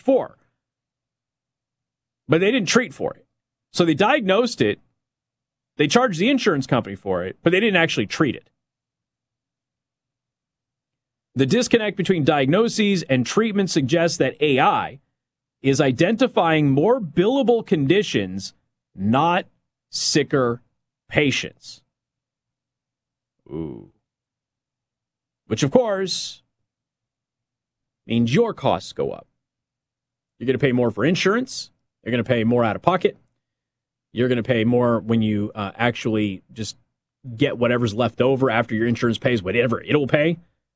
for. But they didn't treat for it. So they diagnosed it, they charged the insurance company for it, but they didn't actually treat it. The disconnect between diagnoses and treatment suggests that AI is identifying more billable conditions, not sicker patients. Ooh. Which, of course, means your costs go up. You're going to pay more for insurance. You're going to pay more out of pocket. You're going to pay more when you actually just get whatever's left over after your insurance pays whatever it'll pay.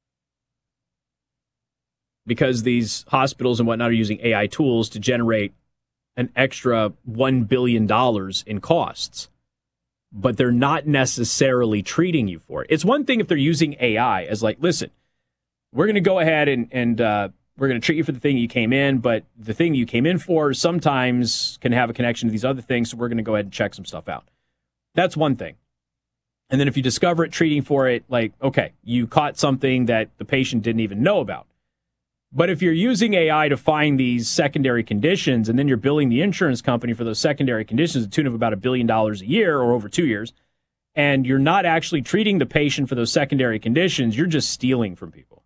Because these hospitals and whatnot are using AI tools to generate an extra $1 billion in costs. But they're not necessarily treating you for it. It's one thing if they're using AI as like, listen, we're going to go ahead and we're going to treat you for the thing you came in, but the thing you came in for sometimes can have a connection to these other things, so we're going to go ahead and check some stuff out. That's one thing. And then if you discover it, treating for it, like, okay, you caught something that the patient didn't even know about. But if you're using AI to find these secondary conditions and then you're billing the insurance company for those secondary conditions to the tune of about $1 billion a year or over 2 years, and you're not actually treating the patient for those secondary conditions, you're just stealing from people.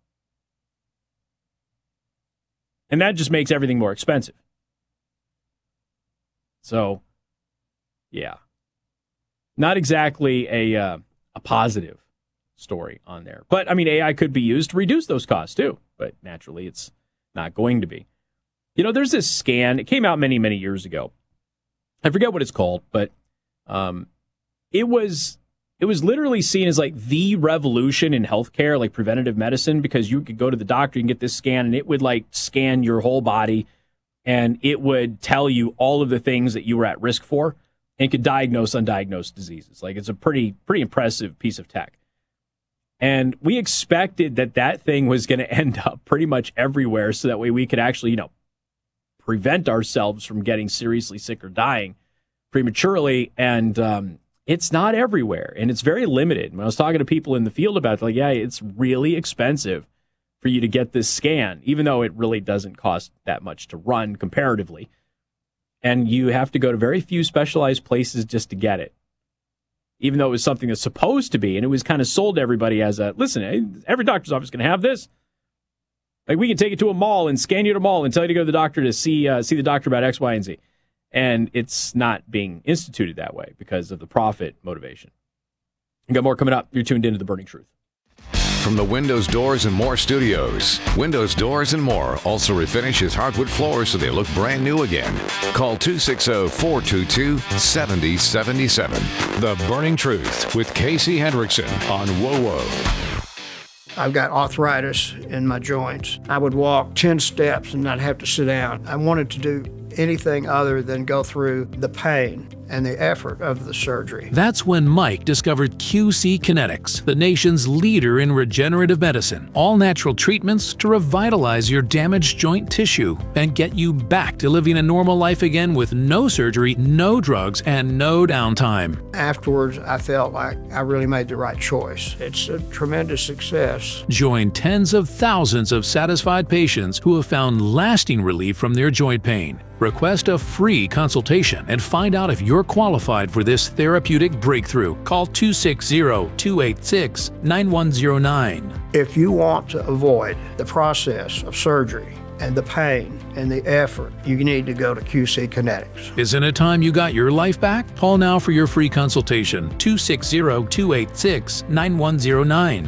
And that just makes everything more expensive. So, yeah. Not exactly a positive story on there. But, I mean, AI could be used to reduce those costs, too. But naturally, it's not going to be. You know, there's this scan. It came out many, many years ago. I forget what it's called, but it was literally seen as like the revolution in healthcare, like preventative medicine, because you could go to the doctor and get this scan, and it would like scan your whole body, and it would tell you all of the things that you were at risk for, and could diagnose undiagnosed diseases. Like, it's a pretty impressive piece of tech. And we expected that thing was going to end up pretty much everywhere, so that way we could actually, prevent ourselves from getting seriously sick or dying prematurely. And it's not everywhere, and it's very limited. When I was talking to people in the field about it, like, yeah, it's really expensive for you to get this scan, even though it really doesn't cost that much to run comparatively. And you have to go to very few specialized places just to get it. Even though it was something that's supposed to be, and it was kind of sold to everybody as a, listen, every doctor's office is going to have this. Like, we can take you to a mall and scan you at a mall and tell you to go to the doctor to see the doctor about X, Y, and Z. And it's not being instituted that way because of the profit motivation. We got more coming up. You're tuned into The Burning Truth. From the Windows Doors and More Studios, Windows Doors and More also refinishes hardwood floors so they look brand new again. Call 260-422-7077. The Burning Truth with Casey Hendrickson on WOWO. I've got arthritis in my joints. I would walk 10 steps and not have to sit down. I wanted to do anything other than go through the pain and the effort of the surgery. That's when Mike discovered QC Kinetics, the nation's leader in regenerative medicine. All natural treatments to revitalize your damaged joint tissue and get you back to living a normal life again with no surgery, no drugs, and no downtime. Afterwards, I felt like I really made the right choice. It's a tremendous success. Join tens of thousands of satisfied patients who have found lasting relief from their joint pain. Request a free consultation and find out if you're qualified for this therapeutic breakthrough. Call 260-286-9109. If you want to avoid the process of surgery and the pain and the effort, you need to go to QC Kinetics. Isn't it time you got your life back? Call now for your free consultation. 260-286-9109.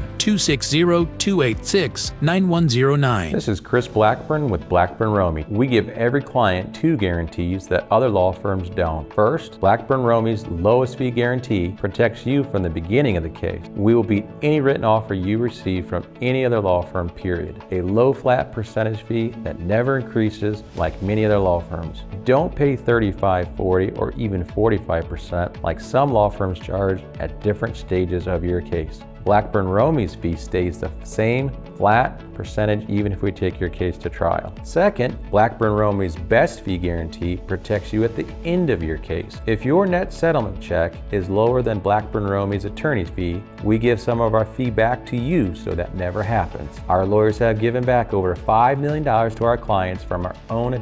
260-286-9109. This is Chris Blackburn with Blackburn Romey. We give every client 2 guarantees that other law firms don't. First, Blackburn Romey's lowest fee guarantee protects you from the beginning of the case. We will beat any written offer you receive from any other law firm, period. A low flat percentage fee that never increases like many other law firms. Don't pay 35, 40, or even 45% like some law firms charge at different stages of your case. Blackburn Romey's fee stays the same flat percentage even if we take your case to trial. Second, Blackburn Romey's best fee guarantee protects you at the end of your case. If your net settlement check is lower than Blackburn Romey's attorney's fee, we give some of our fee back to you so that never happens. Our lawyers have given back over $5 million to our clients from our own